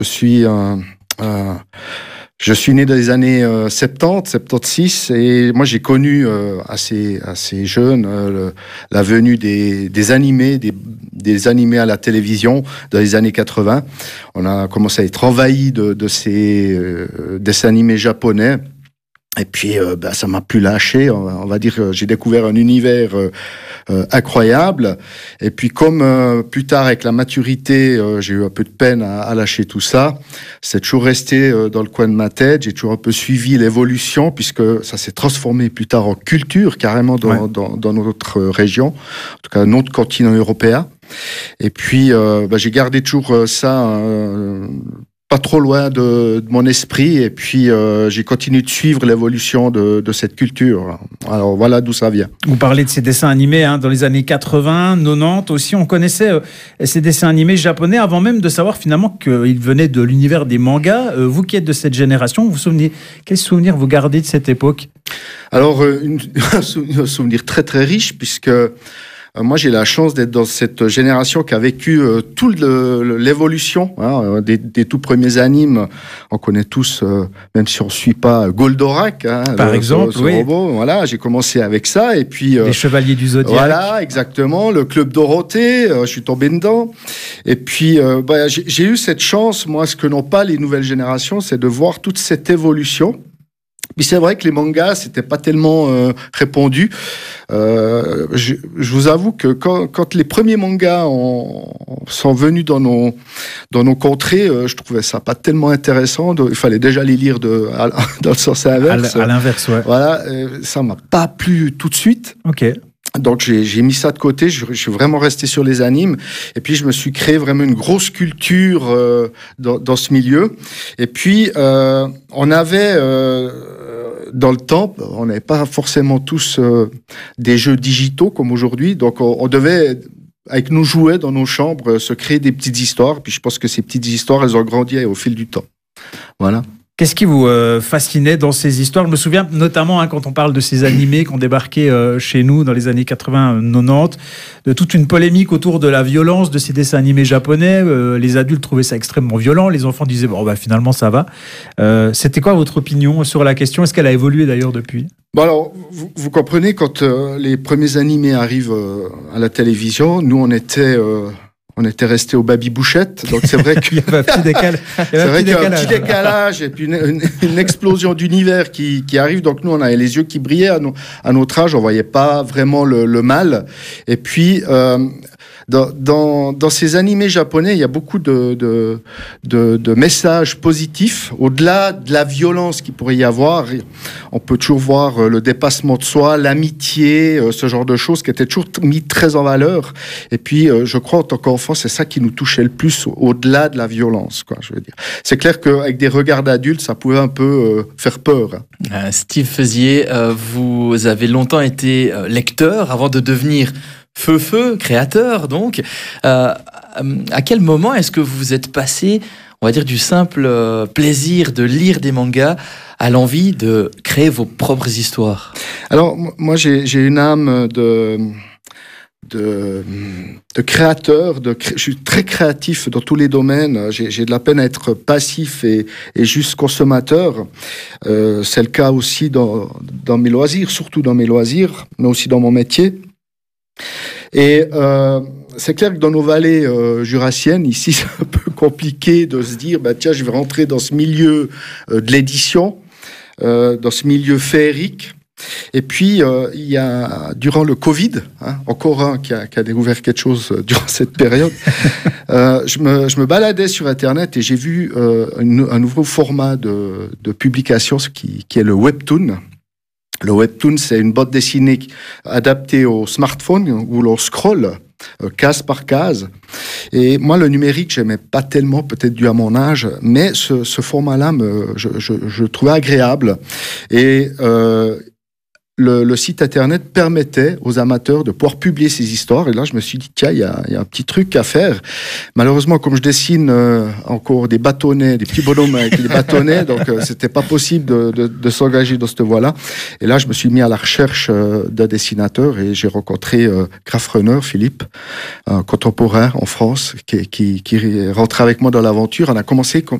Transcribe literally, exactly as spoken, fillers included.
Je suis un... Euh, Je suis né dans les années euh, soixante-dix, soixante-seize, et moi j'ai connu euh, assez assez jeune euh, le, la venue des des animés, des des animés à la télévision dans les années quatre-vingts. On a commencé à être envahi de de ces euh, dessins animés japonais. Et puis, euh, bah, ça m'a plus lâché. On va, on va dire que j'ai découvert un univers euh, euh, incroyable. Et puis, comme euh, plus tard, avec la maturité, euh, j'ai eu un peu de peine à, à lâcher tout ça, c'est toujours resté euh, dans le coin de ma tête. J'ai toujours un peu suivi l'évolution, puisque ça s'est transformé plus tard en culture, carrément dans, ouais. dans, dans notre région, en tout cas notre continent européen. Et puis, euh, bah, j'ai gardé toujours ça... Euh, pas trop loin de, de mon esprit, et puis euh, j'ai continué de suivre l'évolution de, de cette culture. Alors voilà d'où ça vient. Vous parlez de ces dessins animés hein, dans les années quatre-vingts, quatre-vingt-dix aussi. On connaissait euh, ces dessins animés japonais avant même de savoir finalement qu'ils venaient de l'univers des mangas. Euh, vous qui êtes de cette génération, vous vous souvenez, quels souvenirs vous gardez de cette époque? Alors, euh, une, un souvenir très très riche, puisque moi, j'ai la chance d'être dans cette génération qui a vécu euh, toute le, l'évolution hein, des, des tout premiers animes. On connaît tous, euh, même si on ne suit pas Goldorak, hein, par le, exemple, ce, ce oui. robot. Voilà, j'ai commencé avec ça, et puis euh, les Chevaliers du Zodiaque. Voilà, exactement. Le Club Dorothée, euh, je suis tombé dedans. Et puis, euh, bah, j'ai, j'ai eu cette chance, moi, ce que n'ont pas les nouvelles générations, c'est de voir toute cette évolution. Puis c'est vrai que les mangas, c'était pas tellement euh, répandu. Euh, je, je vous avoue que quand, quand les premiers mangas ont, sont venus dans nos dans nos contrées, euh, je trouvais ça pas tellement intéressant. De, il fallait déjà les lire de, à, dans le sens inverse. À l'inverse, ouais. Voilà, euh, ça m'a pas plu tout de suite. Ok. Donc j'ai, j'ai mis ça de côté, je, je suis vraiment resté sur les animes, et puis je me suis créé vraiment une grosse culture euh, dans, dans ce milieu. Et puis euh, on avait euh, dans le temps, on n'avait pas forcément tous euh, des jeux digitaux comme aujourd'hui, donc on, on devait avec nos jouets dans nos chambres se créer des petites histoires. Puis je pense que ces petites histoires, elles ont grandi au fil du temps. Voilà. Qu'est-ce qui vous euh, fascinait dans ces histoires? Je me souviens notamment hein, quand on parle de ces animés qui ont débarqué euh, chez nous dans les années quatre-vingts quatre-vingt-dix, de toute une polémique autour de la violence de ces dessins animés japonais. Euh, les adultes trouvaient ça extrêmement violent, les enfants disaient bon bah finalement ça va. Euh, c'était quoi votre opinion sur la question? Est-ce qu'elle a évolué d'ailleurs depuis? Bon alors, vous, vous comprenez, quand euh, les premiers animés arrivent euh, à la télévision, nous on était... Euh On était resté au baby-bouchette, donc c'est vrai qu'il y avait un petit décalage. C'est vrai qu'il y a un petit décalage et puis une, une, une explosion d'univers qui, qui arrive. Donc nous, on avait les yeux qui brillaient à, no, à notre âge, on voyait pas vraiment le, le mal. Et puis euh, dans, dans, dans ces animés japonais, il y a beaucoup de, de, de, de messages positifs. Au-delà de la violence qu'il pourrait y avoir, on peut toujours voir le dépassement de soi, l'amitié, ce genre de choses qui étaient toujours mis très en valeur. Et puis, je crois, en tant qu'enfant, c'est ça qui nous touchait le plus, au-delà de la violence, quoi, je veux dire. C'est clair qu'avec des regards d'adultes, ça pouvait un peu euh, faire peur. Euh, Steve Feusier, euh, vous avez longtemps été euh, lecteur avant de devenir Feu-Feu, créateur, donc. Euh, à quel moment est-ce que vous êtes passé, on va dire, du simple euh, plaisir de lire des mangas à l'envie de créer vos propres histoires? Alors, moi, j'ai, j'ai une âme de... De, de créateur, de cré... je suis très créatif dans tous les domaines. J'ai, j'ai de la peine à être passif et, et juste consommateur. Euh, c'est le cas aussi dans, dans mes loisirs, surtout dans mes loisirs, mais aussi dans mon métier. Et euh, c'est clair que dans nos vallées euh, jurassiennes, ici, c'est un peu compliqué de se dire, bah, tiens, je vais rentrer dans ce milieu euh, de l'édition, euh, dans ce milieu féerique. Et puis, euh, il y a, durant le Covid, hein, encore un qui a, qui a découvert quelque chose durant cette période, euh, je, me, je me baladais sur Internet et j'ai vu euh, une, un nouveau format de, de publication qui, qui est le webtoon. Le webtoon, c'est une bande dessinée adaptée au smartphone où l'on scrolle euh, case par case. Et moi, le numérique, j'aimais pas tellement, peut-être dû à mon âge, mais ce, ce format-là, me, je, je, je trouvais agréable. Et euh, le, le site internet permettait aux amateurs de pouvoir publier ces histoires. Et là, je me suis dit, tiens, il y a, y a un petit truc à faire. Malheureusement, comme je dessine euh, encore des bâtonnets, des petits bonhommes avec des bâtonnets, donc euh, c'était pas possible de, de, de s'engager dans cette voie-là. Et là, je me suis mis à la recherche euh, d'un dessinateur et j'ai rencontré euh, Graph Runner, Philippe, un contemporain en France, qui, qui, qui rentrait avec moi dans l'aventure. On a commencé